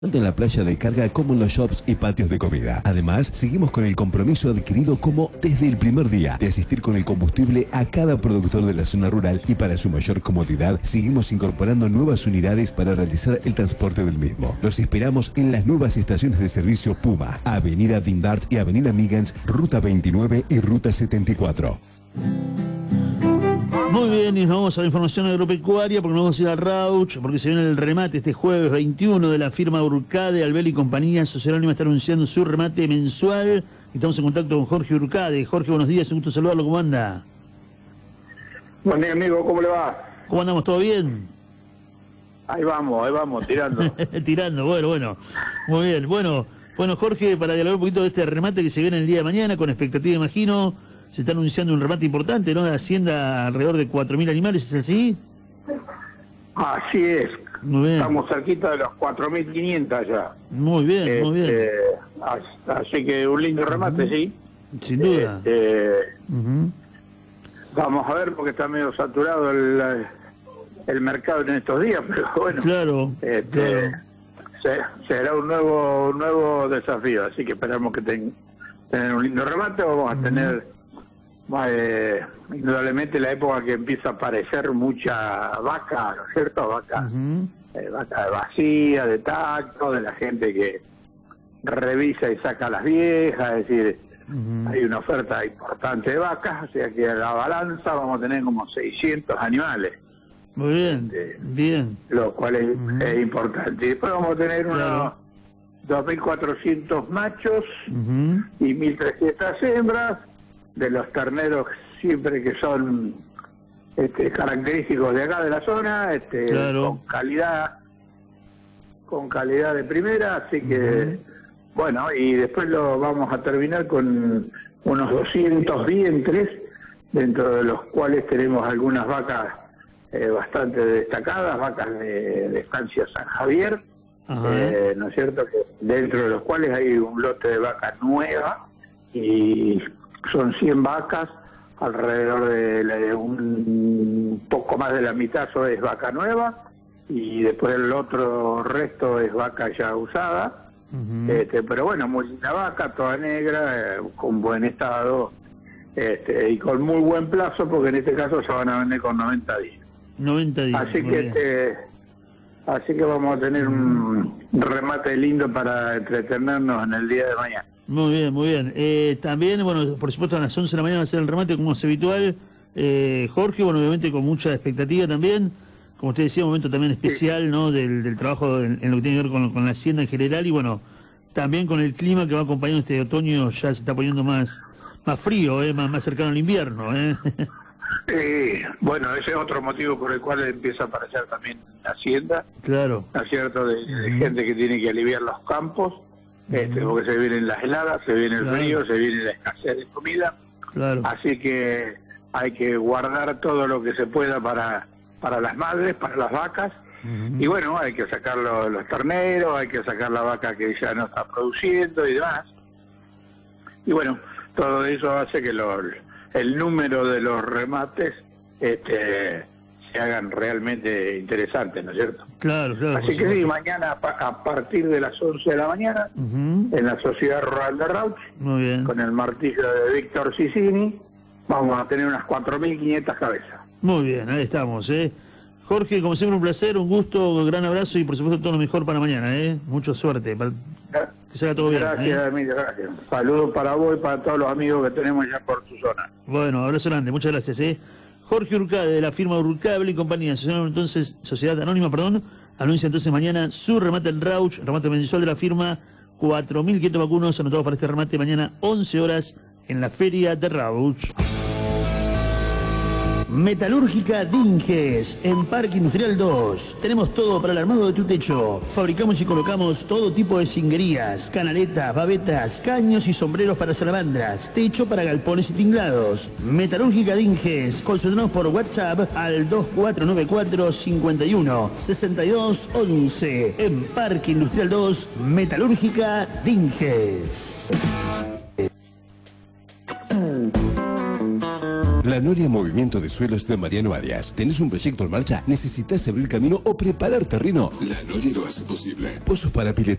Tanto en la playa de carga como en los shops y patios de comida. Además, seguimos con el compromiso adquirido como desde el primer día de asistir con el combustible a cada productor de la zona rural, y para su mayor comodidad seguimos incorporando nuevas unidades para realizar el transporte del mismo. Los esperamos en las nuevas estaciones de servicio Puma, Avenida Dindart y Avenida Miggins, Ruta 29 y Ruta 74. Muy bien, y nos vamos a la información agropecuaria porque nos vamos a ir a Rauch, porque se viene el remate este jueves 21 de la firma Urcade, Albel y compañía. Sociedad Anónima está anunciando su remate mensual. Estamos en contacto con Jorge Urcade. Jorge, buenos días, un gusto saludarlo. ¿Cómo anda? Buen día, amigo, ¿cómo le va? ¿Cómo andamos? ¿Todo bien? Ahí vamos, tirando. Tirando, bueno. Muy bien. Bueno, Jorge, para dialogar un poquito de este remate que se viene el día de mañana, con expectativa, imagino. Se está anunciando un remate importante, ¿no? De Hacienda, alrededor de 4.000 animales, ¿es así? Así es. Muy bien. Estamos cerquita de los 4.500 ya. Muy bien, muy bien. Así que un lindo remate, sí. Sin duda. Vamos a ver, porque está medio saturado el mercado en estos días, pero bueno. Claro, claro. Será un nuevo desafío, así que esperamos que tener un lindo remate. Vamos a tener indudablemente la época que empieza a aparecer mucha vaca, ¿no es cierto? Vaca vacía, de tacto, de la gente que revisa y saca las viejas, es decir, hay una oferta importante de vacas, o sea que a la balanza vamos a tener como 600 animales. Muy bien, bien. Lo cual es importante. Y después vamos a tener unos 2.400 machos y 1.300 hembras, de los terneros siempre que son característicos de acá de la zona, claro. con calidad de primera, así que bueno, y después lo vamos a terminar con unos 200 vientres, dentro de los cuales tenemos algunas vacas bastante destacadas, vacas de Estancia San Javier, ¿no es cierto? Que dentro de los cuales hay un lote de vacas nuevas, y son 100 vacas, alrededor de un poco más de la mitad es vaca nueva, y después el otro resto es vaca ya usada. Pero bueno, muy linda vaca, toda negra, con buen estado, y con muy buen plazo, porque en este caso se van a vender con 90 días. 90 días. Así que vamos a tener un remate lindo para entretenernos en el día de mañana. Muy bien, muy bien. También, bueno, por supuesto a las 11 de la mañana va a ser el remate, como es habitual. Jorge, bueno, obviamente con mucha expectativa también. Como usted decía, un momento también especial, ¿no? Del trabajo en lo que tiene que ver con la hacienda en general, y bueno, también con el clima que va acompañando este otoño. Ya se está poniendo más frío, más cercano al invierno, Bueno, ese es otro motivo por el cual empieza a aparecer también la hacienda. Claro. ¿No es cierto? De gente que tiene que aliviar los campos, porque se vienen las heladas, se viene el frío, se viene la escasez de comida. Claro. Así que hay que guardar todo lo que se pueda para las madres, para las vacas. Y bueno, hay que sacar los terneros, hay que sacar la vaca que ya no está produciendo y demás. Y bueno, todo eso hace que el número de los remates se hagan realmente interesantes, ¿no es cierto? Claro. Así que sí, mañana a partir de las 11 de la mañana, en la Sociedad Rural de Rauch, con el martillo de Víctor Cicini, vamos a tener unas 4.500 cabezas. Muy bien, ahí estamos, Jorge, como siempre, un placer, un gusto, un gran abrazo y por supuesto todo lo mejor para mañana, Mucha suerte, que se haga todo bien. Gracias, Emilio, gracias. Saludos para vos y para todos los amigos que tenemos ya por tu zona. Bueno, abrazo grande, muchas gracias, Jorge Urcade, de la firma Urcade y compañía, Sociedad Anónima, anuncia entonces mañana su remate en Rauch, remate mensual de la firma, 4.500 vacunos anotados para este remate mañana, 11 horas, en la feria de Rauch. Metalúrgica Dinges, en Parque Industrial 2. Tenemos todo para el armado de tu techo. Fabricamos y colocamos todo tipo de cinguerías, canaletas, babetas, caños y sombreros para salamandras, techo para galpones y tinglados. Metalúrgica Dinges, consultanos por WhatsApp al 2494 51 62 11. En Parque Industrial 2, Metalúrgica Dinges. La Noria Movimiento de Suelos de Mariano Arias. ¿Tenés un proyecto en marcha? ¿Necesitas abrir camino o preparar terreno? La Noria lo hace posible. Pozos para piletas.